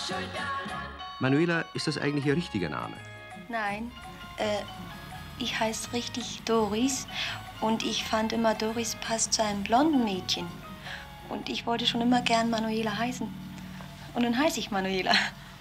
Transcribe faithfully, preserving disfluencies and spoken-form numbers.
Manuela, ist das eigentlich Ihr richtiger Name? Nein, äh, ich heiße richtig Doris. Und ich fand immer, Doris passt zu einem blonden Mädchen. Und ich wollte schon immer gern Manuela heißen. Und dann heiße ich Manuela.